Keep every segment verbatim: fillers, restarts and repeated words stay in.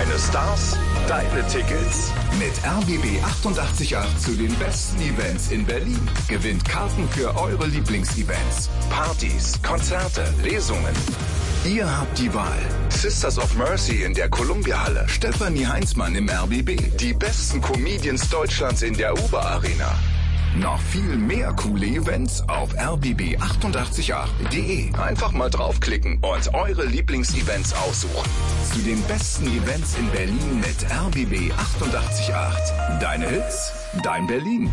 Deine Stars, deine Tickets. Mit R B B achtundachtzig Komma acht zu den besten Events in Berlin. Gewinnt Karten für eure Lieblingsevents. Partys, Konzerte, Lesungen. Ihr habt die Wahl. Sisters of Mercy in der Columbia-Halle. Stefanie Heinzmann im R B B. Die besten Comedians Deutschlands in der Uber Arena. Noch viel mehr coole Events auf r b b achtundachtzig Komma acht punkt de. Einfach mal draufklicken und eure Lieblingsevents aussuchen. Zu den besten Events in Berlin mit R B B achtundachtzig Komma acht. Deine Hits, dein Berlin.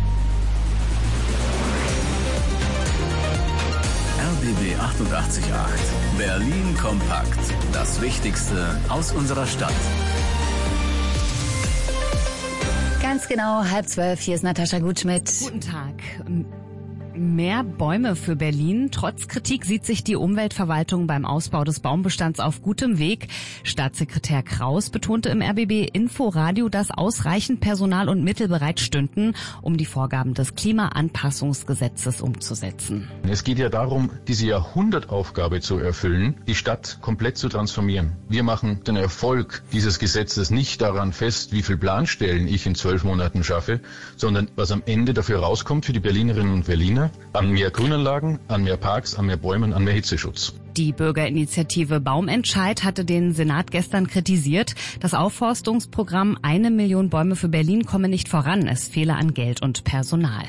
R B B achtundachtzig Komma acht. Berlin kompakt. Das Wichtigste aus unserer Stadt. Ganz genau, halb zwölf. Hier ist Natascha Gutschmidt. Guten Tag. Mehr Bäume für Berlin. Trotz Kritik sieht sich die Umweltverwaltung beim Ausbau des Baumbestands auf gutem Weg. Staatssekretär Kraus betonte im R B B Inforadio, dass ausreichend Personal und Mittel bereit stünden, um die Vorgaben des Klimaanpassungsgesetzes umzusetzen. Es geht ja darum, diese Jahrhundertaufgabe zu erfüllen, die Stadt komplett zu transformieren. Wir machen den Erfolg dieses Gesetzes nicht daran fest, wie viel Planstellen ich in zwölf Monaten schaffe, sondern was am Ende dafür rauskommt für die Berlinerinnen und Berliner, an mehr Grünanlagen, an mehr Parks, an mehr Bäumen, an mehr Hitzeschutz. Die Bürgerinitiative Baumentscheid hatte den Senat gestern kritisiert. Das Aufforstungsprogramm Eine Million Bäume für Berlin komme nicht voran. Es fehle an Geld und Personal.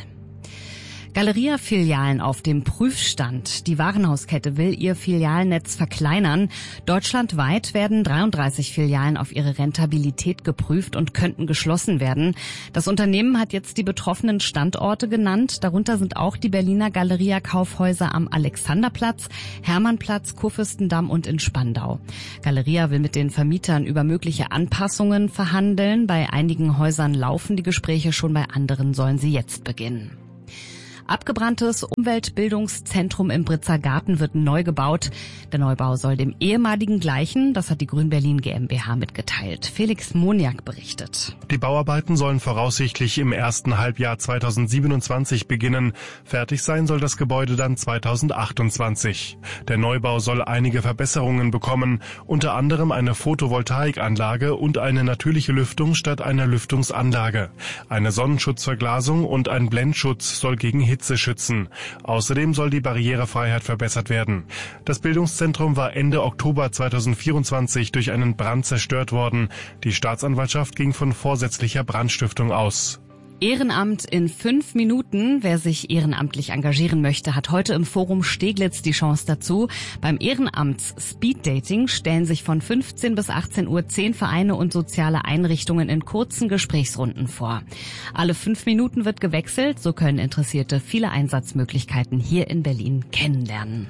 Galeria-Filialen auf dem Prüfstand. Die Warenhauskette will ihr Filialnetz verkleinern. Deutschlandweit werden dreiunddreißig Filialen auf ihre Rentabilität geprüft und könnten geschlossen werden. Das Unternehmen hat jetzt die betroffenen Standorte genannt. Darunter sind auch die Berliner Galeria-Kaufhäuser am Alexanderplatz, Hermannplatz, Kurfürstendamm und in Spandau. Galeria will mit den Vermietern über mögliche Anpassungen verhandeln. Bei einigen Häusern laufen die Gespräche schon, bei anderen sollen sie jetzt beginnen. Abgebranntes Umweltbildungszentrum im Britzer Garten wird neu gebaut. Der Neubau soll dem ehemaligen gleichen, das hat die Grün Berlin GmbH mitgeteilt. Felix Moniak berichtet. Die Bauarbeiten sollen voraussichtlich im ersten Halbjahr zweitausendsiebenundzwanzig beginnen. Fertig sein soll das Gebäude dann zweitausendachtundzwanzig. Der Neubau soll einige Verbesserungen bekommen, unter anderem eine Photovoltaikanlage und eine natürliche Lüftung statt einer Lüftungsanlage. Eine Sonnenschutzverglasung und ein Blendschutz soll gegen Hitze schützen. Außerdem soll die Barrierefreiheit verbessert werden. Das Bildungszentrum war Ende Oktober zweitausendvierundzwanzig durch einen Brand zerstört worden. Die Staatsanwaltschaft ging von vorsätzlicher Brandstiftung aus. Ehrenamt in fünf Minuten. Wer sich ehrenamtlich engagieren möchte, hat heute im Forum Steglitz die Chance dazu. Beim Ehrenamts-Speeddating stellen sich von fünfzehn bis achtzehn Uhr zehn Vereine und soziale Einrichtungen in kurzen Gesprächsrunden vor. Alle fünf Minuten wird gewechselt, so können Interessierte viele Einsatzmöglichkeiten hier in Berlin kennenlernen.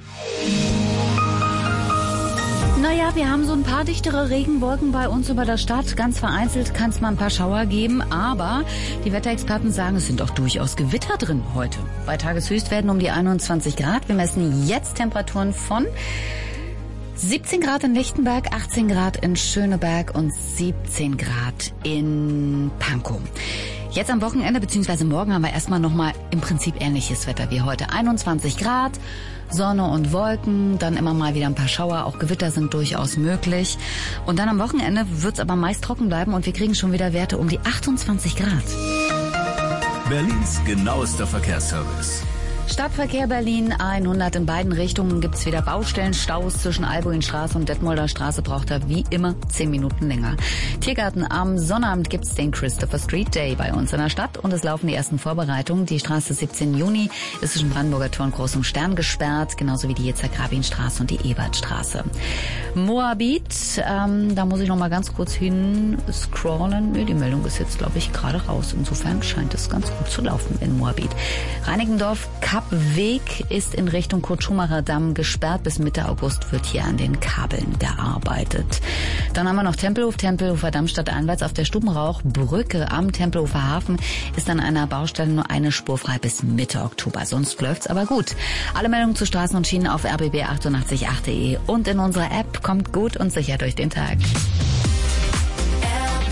Naja, wir haben so ein paar dichtere Regenwolken bei uns über der Stadt. Ganz vereinzelt kann es mal ein paar Schauer geben, aber die Wetterexperten sagen, es sind auch durchaus Gewitter drin heute. Bei Tageshöchstwerten um die einundzwanzig Grad. Wir messen jetzt Temperaturen von siebzehn Grad in Lichtenberg, achtzehn Grad in Schöneberg und siebzehn Grad in Pankow. Jetzt am Wochenende bzw. morgen haben wir erstmal nochmal im Prinzip ähnliches Wetter wie heute. einundzwanzig Grad, Sonne und Wolken, dann immer mal wieder ein paar Schauer, auch Gewitter sind durchaus möglich. Und dann am Wochenende wird es aber meist trocken bleiben und wir kriegen schon wieder Werte um die achtundzwanzig Grad. Berlins genauester Verkehrsservice. Stadtverkehr Berlin hundert in beiden Richtungen, gibt's wieder Baustellenstaus zwischen Albuinstraße und Detmolder Straße, braucht er wie immer zehn Minuten länger. Tiergarten, am Sonnabend gibt's den Christopher Street Day bei uns in der Stadt und es laufen die ersten Vorbereitungen. Die Straße siebzehnten Juni ist zwischen Brandenburger Tor und Großem Stern gesperrt, genauso wie die Yitzhak-Rabin-Straße und die Ebertstraße. Moabit, ähm, da muss ich noch mal ganz kurz hin scrollen. Nee, die Meldung ist jetzt, glaube ich, gerade raus. Insofern scheint es ganz gut zu laufen in Moabit. Reinickendorf, Kappweg ist in Richtung Kurt-Schumacher-Damm gesperrt. Bis Mitte August wird hier an den Kabeln gearbeitet. Dann haben wir noch Tempelhof, Tempelhofer Damm stadteinwärts auf der Stubenrauchbrücke am Tempelhofer Hafen ist an einer Baustelle nur eine Spur frei bis Mitte Oktober. Sonst läuft's aber gut. Alle Meldungen zu Straßen und Schienen auf r b b achtundachtzig Punkt acht punkt de und in unserer App. Kommt gut und sicher durch den Tag.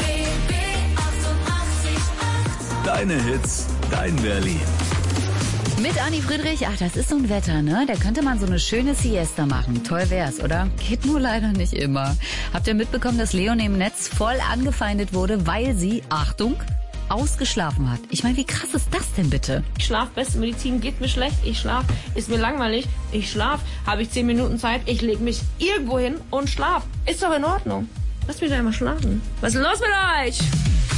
Deine Hits, dein Berlin. Mit Anni Friedrich, ach, das ist so ein Wetter, ne? Da könnte man so eine schöne Siesta machen. Toll wär's, oder? Geht nur leider nicht immer. Habt ihr mitbekommen, dass Leonie im Netz voll angefeindet wurde, weil sie, Achtung, ausgeschlafen hat? Ich meine, wie krass ist das denn bitte? Ich schlaf, beste Medizin, geht mir schlecht, ich schlaf, ist mir langweilig, ich schlaf, habe ich zehn Minuten Zeit, ich leg mich irgendwo hin und schlaf. Ist doch in Ordnung. Lass mich da mal schlafen. Was ist los mit euch?